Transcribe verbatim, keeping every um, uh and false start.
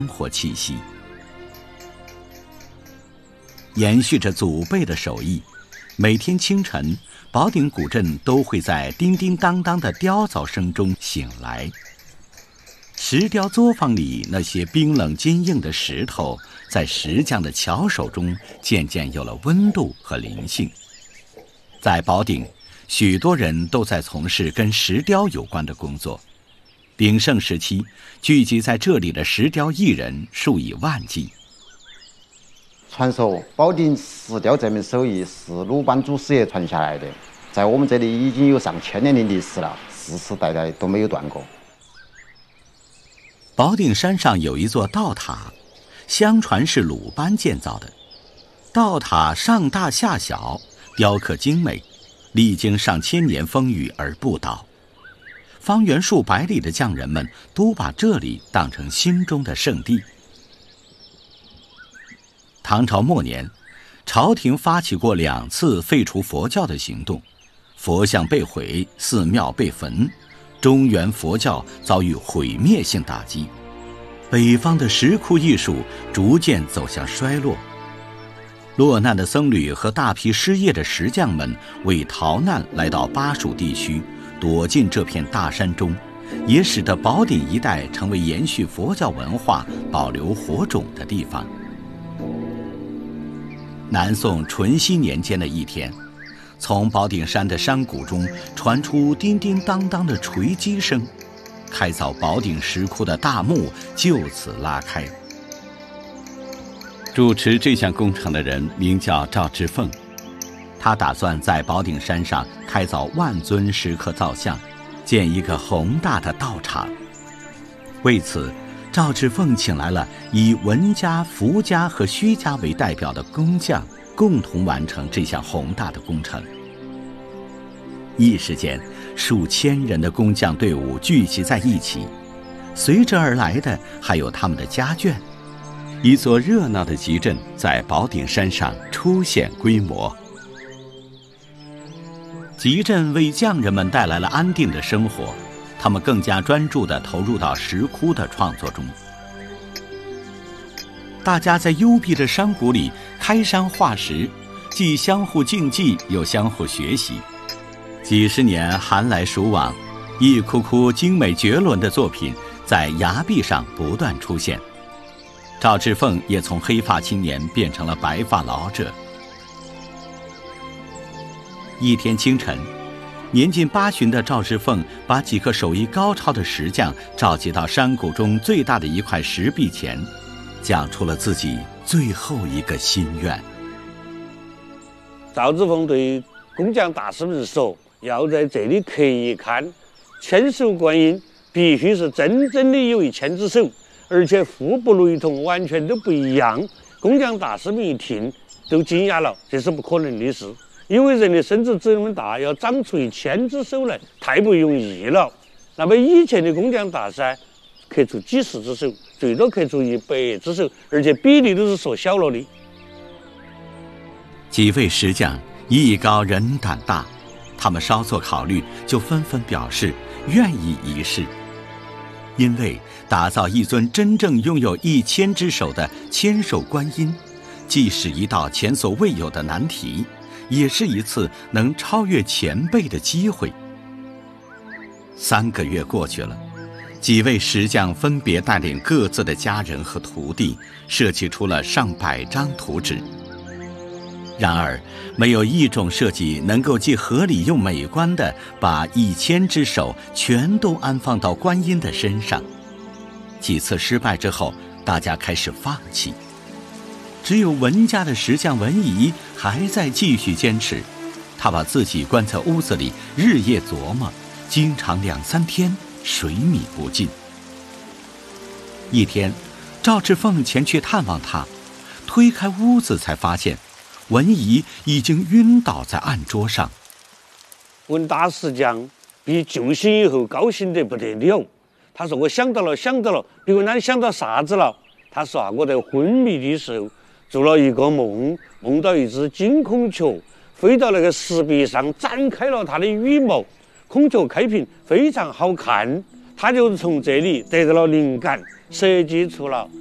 活气息。延续着祖辈的手艺，每天清晨，宝鼎古镇都会在叮叮当当的雕凿声中醒来。石雕作坊里那些冰冷坚硬的石头，在石匠的巧手中渐渐有了温度和灵性。在宝鼎，许多人都在从事跟石雕有关的工作。鼎盛时期，聚集在这里的石雕艺人数以万计。 传说宝鼎石雕这门手艺是鲁班祖师爷传下来的，在我们这里已经有上千年的历史了，世世代代都没有断过。 宝鼎山上有一座道塔，相传是鲁班建造的。道塔上大下小，雕刻精美，历经上千年风雨而不倒。方圆数百里的匠人们都把这里当成心中的圣地。唐朝末年，朝廷发起过两次废除佛教的行动，佛像被毁，寺庙被焚，中原佛教遭遇毁灭性打击。北方的石窟艺术逐渐走向衰落。落难的僧侣和大批失业的石匠们为逃难来到巴蜀地区，躲进这片大山中，也使得宝鼎一带成为延续佛教文化、保留火种的地方。南宋淳熙年间的一天，从宝鼎山的山谷中传出叮叮当当的锤击声，开凿宝鼎石窟的大幕就此拉开。主持这项工程的人名叫赵志凤，他打算在宝鼎山上开凿万尊石刻造像，建一个宏大的道场。为此，赵志凤请来了以文家、福家和虚家为代表的工匠，共同完成这项宏大的工程。一时间，数千人的工匠队伍聚集在一起，随之而来的还有他们的家眷。一座热闹的集镇在宝鼎山上初现规模。集镇为匠人们带来了安定的生活，他们更加专注地投入到石窟的创作中。大家在幽闭的山谷里开山化石，既相互竞技又相互学习。几十年寒来暑往，一窟窟精美绝伦的作品在崖壁上不断出现。赵志凤也从黑发青年变成了白发老者。一天清晨，年近八旬的赵志凤把几个手艺高超的石匠召集到山谷中最大的一块石壁前，讲出了自己最后一个心愿。 赵志凤对工匠大师们说，要在这里刻一龛，千手观音必须是真正的有一千只手，而且互不雷同，完全都不一样。工匠大师们一听都惊讶了，这是不可能的事，因为人的身子这么大，要长出一千只手来太不容易了。那么以前的工匠大师刻出几十只手，最多刻出一百只手，而且比例都是缩小了的。 几位石匠艺高人胆大，他们稍作考虑，就纷纷表示愿意一试。因为打造一尊真正拥有一千只手的千手观音，既是一道前所未有的难题，也是一次能超越前辈的机会。三个月过去了，几位石匠分别带领各自的家人和徒弟，设计出了上百张图纸。然而，没有一种设计能够既合理又美观地把一千只手全都安放到观音的身上。几次失败之后，大家开始放弃。只有文家的石匠文仪还在继续坚持，他把自己关在屋子里，日夜琢磨，经常两三天水米不进。一天，赵志凤前去探望他，推开屋子才发现文仪已经晕倒在案桌上。 文大石匠比救醒以后高兴得不得了，他说：“我想到了，想到了。”别问他想到啥子了？他说啊，我在昏迷的时候做了一个梦，梦到一只金孔雀飞到那个石壁上，展开了它的羽毛，孔雀开屏非常好看。他就从这里得到了灵感，设计出了